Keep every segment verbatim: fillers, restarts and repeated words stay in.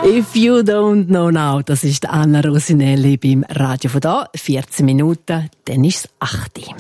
If you don't know now, das ist Anna Rosinelli beim Radio von da. vierzehn Minuten, dann ist es acht Uhr.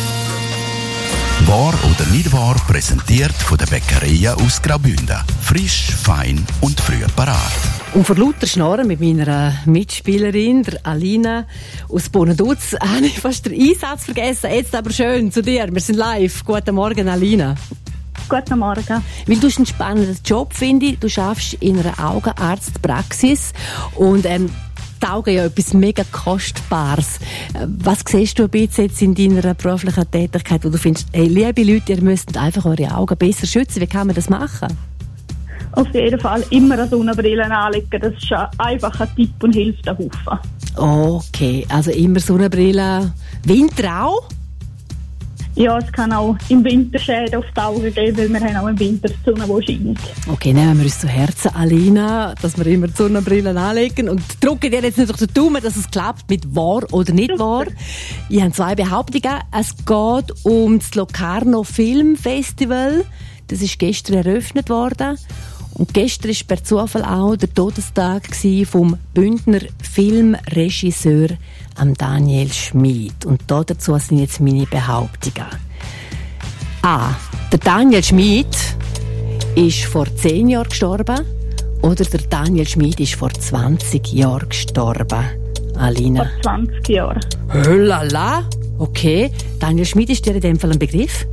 Wahr oder nicht wahr, präsentiert von der Bäckerei aus Graubünden. Frisch, fein und früh parat. Und vor lauter Schnorren mit meiner Mitspielerin, der Alina aus Bonaduz, habe ich fast den Einsatz vergessen. Jetzt aber schön zu dir. Wir sind live. Guten Morgen, Alina. Guten Morgen. Weil du hast einen spannenden Job, finde ich. Du arbeitest in einer Augenarztpraxis und ähm, die Augen ja etwas mega Kostbares. Was siehst du ein bisschen jetzt in deiner beruflichen Tätigkeit, wo du findest, hey, liebe Leute, ihr müsst einfach eure Augen besser schützen. Wie kann man das machen? Auf jeden Fall immer eine Sonnenbrille anlegen. Das ist einfach ein Tipp und hilft einen Haufen. Okay, also immer Sonnenbrille. Winter auch? Ja, es kann auch im Winter Schäden auf die Augen geben, weil wir haben auch im Winter die Sonne, die scheint. Okay, nehmen wir uns zu Herzen, Alina, dass wir immer die Sonnenbrillen anlegen und drücken dir jetzt nicht durch den Daumen, dass es klappt mit wahr oder nicht Super. wahr. Ich habe zwei Behauptungen. Es geht um das Locarno Film Festival. Das ist gestern eröffnet worden. Und gestern war per Zufall auch der Todestag vom Bündner Filmregisseur Daniel Schmid. Und dazu sind jetzt meine Behauptungen. A. Der Daniel Schmid ist vor zehn Jahren gestorben. Oder der Daniel Schmid ist vor zwanzig Jahren gestorben. Alina? Vor zwanzig Jahren. Hölala. Okay. Daniel Schmid ist dir in dem Fall ein Begriff?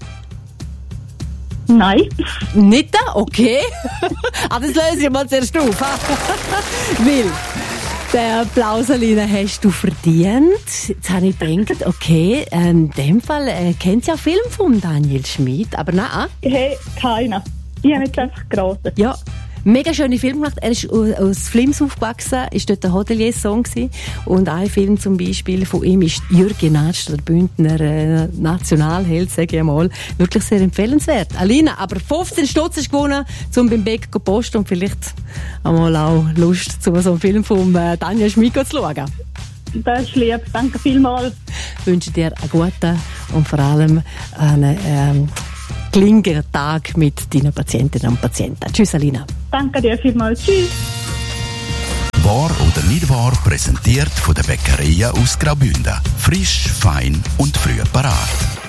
Nein. Nicht? Okay. Aber das löse ich mal zuerst auf. Weil, den Applaus, Alina, hast du verdient. Jetzt habe ich gedacht, okay, in dem Fall äh, kennt ja Film von Daniel Schmid, aber nein. Hey, keiner. Ich habe jetzt einfach geraten. Ja. Mega schöne Film gemacht. Er ist aus Flims aufgewachsen, ist dort ein Hotelier-Song gewesen. Und ein Film zum Beispiel von ihm ist Jürgen Natsch, der Bündner äh, Nationalheld, sage ich einmal. Wirklich sehr empfehlenswert. Alina, aber fünfzehn Stutz hast gewonnen, um beim Bäcker zu posten und vielleicht einmal auch Lust, um so einen Film von äh, Daniel Schmid zu schauen. Das ist lieb. Danke vielmals. Ich wünsche dir einen guten und vor allem einen ähm, gelingenden Tag mit deinen Patientinnen und Patienten. Tschüss, Alina. Danke dir vielmals. Tschüss. Wahr oder nicht wahr, präsentiert von der Bäckerei aus Graubünden. Frisch, fein und früh parat.